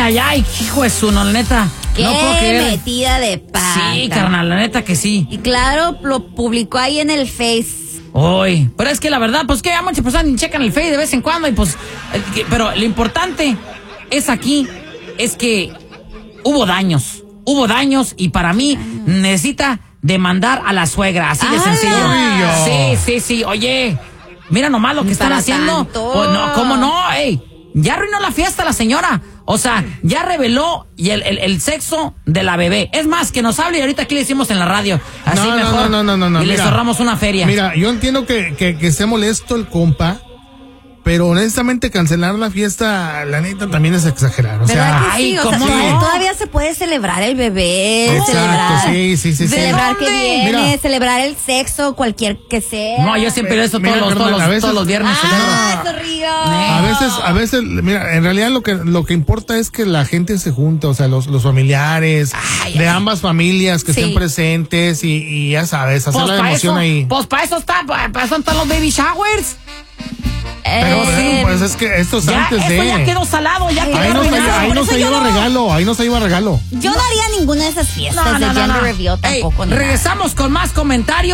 ay, hijo de su, no, la neta. Qué no puedo creer. metida de pata. Sí, carnal, la neta que sí. Y claro, lo publicó ahí en el Face. Uy, pero es que la verdad, pues que ya muchas personas ni checan el Face de vez en cuando y pues... pero lo importante es aquí, es que hubo daños y para mí necesita demandar a la suegra, así de sencillo. Sí, oye, mira nomás lo que están haciendo. Pues no, ¿cómo no? Ey, ya arruinó la fiesta la señora. O sea, ya reveló el sexo de la bebé. Es más, que nos hable y ahorita aquí le decimos en la radio. Así mejor. No. Y le ahorramos una feria. Mira, yo entiendo que esté molesto el compa, pero honestamente cancelar la fiesta, la neta, también es exagerar. O sea, que sí? ¿cómo no? Todavía se puede celebrar el bebé. Exacto, sí. Celebrar que viene, Mira, celebrar el sexo, cualquier que sea. No, yo siempre eso Mira, todos los viernes. Eso, Río. A veces, mira, en realidad lo que importa es que la gente se junta, o sea, los familiares de ambas familias que estén presentes y ya sabes, hacer la emoción ahí. Pues para eso están los baby showers. Pero pues es que esto es antes de. Ya quedó salado, ya quedó ahí no se iba regalo. Yo no haría ninguna de esas fiestas de gender reveal tampoco. Regresamos con más comentarios.